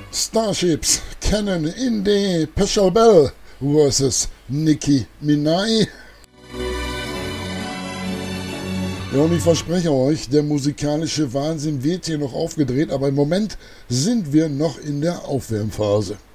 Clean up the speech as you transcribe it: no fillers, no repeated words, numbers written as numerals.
Starships Cannon in the Peshal Bell vs. Nicki Minaj. Ja, und ich verspreche euch, der musikalische Wahnsinn wird hier noch aufgedreht, aber im Moment sind wir noch in der Aufwärmphase.